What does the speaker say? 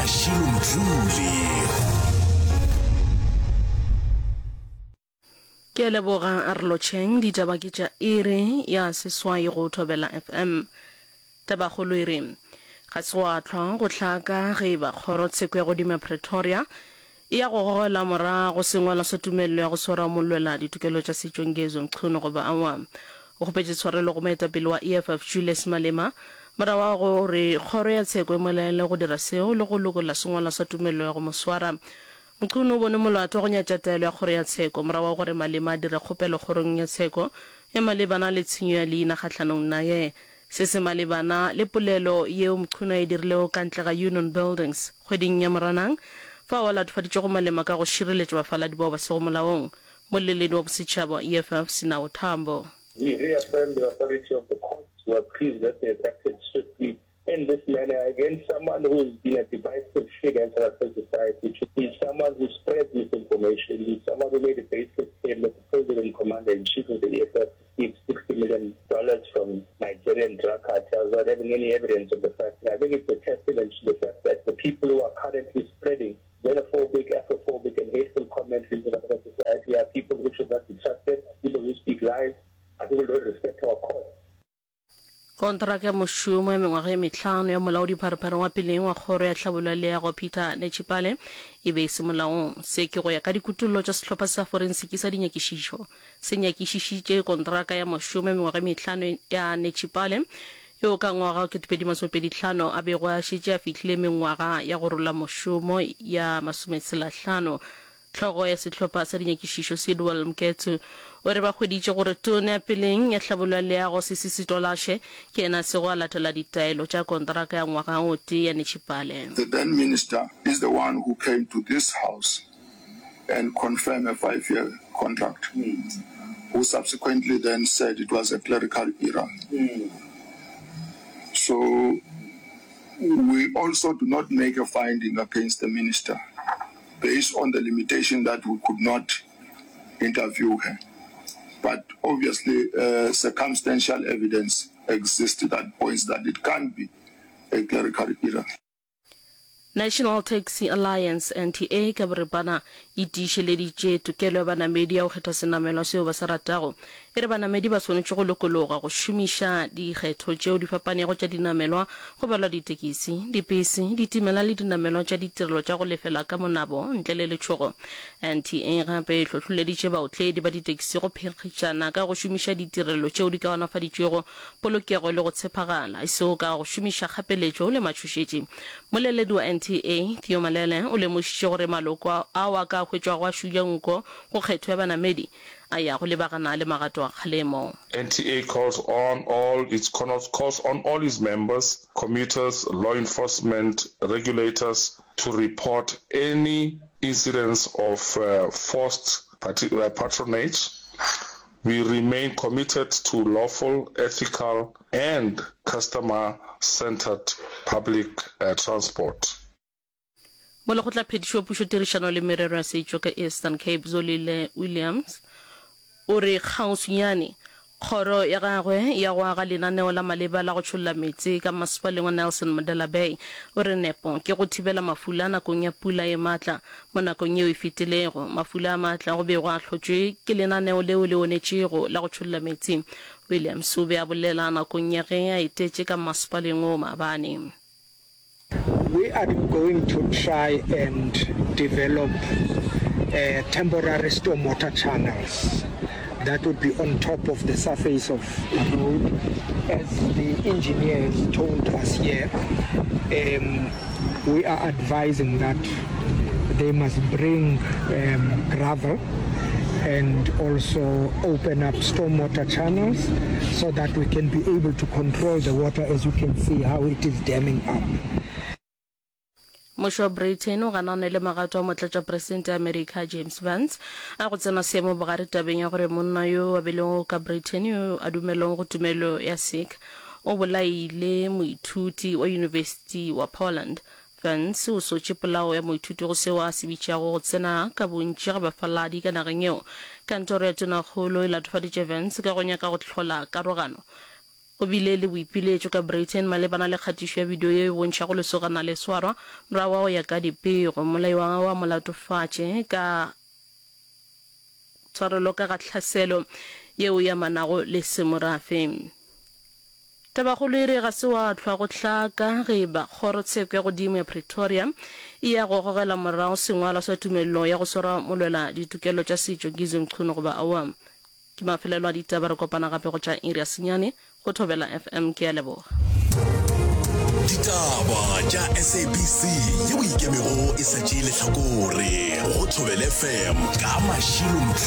Ashilo Mjuli. Ke leboga Arlo Cheng di taba ke tša ere ya seswai go Thobela FM. Taba kgolo e re ga se wa tlhwa go tlhaka ge ba kgorotsheko ya godimo Pretoria ya go gogola morago sengwala sa tumelelo ya go swara molwela ditokelo tša setšongezo Mchunu goba awa o gopetše tshwarelo go moetapele wa EFF Julius Malema morago gore kgoro ya tsheko e molaele go dira seo le go lokolla sengwala sa tumelelo ya go moswara. Mchunu o bone molato go nyatša taelo ya kgoro ya tsheko morago gore Malema a dire kgopelo kgorong ya tsheko ya malebana le tshenyo ya leina kgatlhanong naye. Se se malebana le polelo yeo Mchunu e dirilego ka ntle ga Union Buildings kgweding ya Moranang fa o latofaditše go Malema ka go šireletša bafaladi bao ba sego molaong. Moleledi wa bosetšhaba EFF Sinao Thambo. We reaffirm the authority of the courts who are pleased that they acted swiftly in this manner against someone who has been a divisive figure in South African society, to be someone who spread misinformation, who is someone who made a basic statement, the President Commander-in-Chief of the EFF received $60 million from Nigerian drug cartels without having any evidence of the fact. And I think it's a testament to the fact that the people who are currently spreading xenophobic, Afrophobic, and hateful comments in South African society are people who should not be trusted, people who speak lies, and who will respect our courts. Kontraka ya moshumo ya mengwaga metlhano ya molaodi pharephare wa peleng wa kgoro ya tlhabololo ya go Peter Netshipale e be se molaong se ke go ya ka dikutullo tša sehlopha sa forensic sa dinyakišišo se nyakišišitše kontraka ya moshumo ya mengwaga metlhano ya Netshipale yo ka ngwaga 2025 a bego a šetše a fihlile mengwaga ya go rola moshumo ya 15. Tlhogo ya sehlopha sa dinyakišišo Sidwell Mkethu o re ba hweditše gore tone ya peleng ya tlhabololo ya go Sisisi Tolashe ke ena se go a latela ditaelo tša kontraka ya ngwaga o tee ya Netshipale. The then minister is the one who came to this house and confirmed a 5-year contract, who subsequently then said it was a clerical error. So we also do not make a finding against the minister based on the limitation that we could not interview her. But obviously, circumstantial evidence exists that points that it can be a clerical error. National Taxi Alliance NTA ka borepana e tiišeleditše tokelo ya banamedi ya go kgetha senamelo seo ba se ratago e re banamedi ba swanetše go lokologa go šomiša dikgetho tšeo di fapanego tša dinamelwa go balwa ditekisi, dibese, ditimela le dinamelwa tša ditirelo tša go lefela ka monabo ntle le letšhogo. NTA gape e hlohloleditše baotledi ba ditekisi go phekgišana ka go šomiša ditirelo tšeo di kaonafaditšego polokego le go tshepagala iseo ka go šomiša kgapeletšo le matšhošetši. Moleledi wa NTA Theo Malele o lemošitše gore maloko ao a ka hwetšwa go a šuja nko go kgetho ya banamedi a ya go lebagana le magato a kgalemo. NTA calls on all its members, commuters, law enforcement, regulators to report any incidents of forced patronage. We remain committed to lawful, ethical, and customer-centered public transport. Mola go tla phedišo pušo tirišano le merero ya setšo ka Eastern Cape Zolile Williams o re kgauswinyane kgoro ya gagwe ya go aga lenaneo la maleba la go tšholla metsi ka masepaleng wa Nelson Mandela Bay o re nepo ke go thibela mafula nakong ya pula e maatla mo nakong yeo e fetilego. Mafula a maatla go be go a hlotšwe ke lenaneo leo le onetšego la go tšholla metsi. Williams o be a bolela nakong ya ge a etetše ka masepaleng o maabane. We are going to try and develop temporary stormwater channels that would be on top of the surface of the road. As the engineers told us here, we are advising that they must bring gravel and also open up stormwater channels so that we can be able to control the water, as you can see how it is damming up. Mosho wa Britain o ganane le magato a motlatša presidente America James Vance a go tsena seemo bogare tabeng ya gore monna yo a belego ka Britain yo a dumelong go tumelo ya Sikh o bolaile moithuti wa University wa Poland. Vance o sotše polao ya moithuti go seo a se bitšago go tsena ka bontši ga bafaladi ka nageng eo. Kantoro ya tonakgolo e latofaditše Vance ka go nyaka go tlhola karogano go bile le boipiletso ka Britain malebana le kgatišo ya video ye e bontšha go lesogana le swarwa morago wa go ya ka dipego molai wa molatofatše ka tshwarelo ka ga tlhaselo yeo ya manago le semorafe. Tabagolo e re ga se wa tlhwa go tlhaka ge ba kgorotsheko ya godimo ya Pretoria e ya go gogela morago sengwalwa sa tumelelo ya go swara molwela ditokelo tša setšo Gizo Mchunu goba awa ke mafelelo a ditaba re kopana gape go tša iri ya senyane go Thobela FM ke ya leboga. Ditaba tša SABC yeo ikemego e sa tšeele hlakore go Thobela FM ka mašilo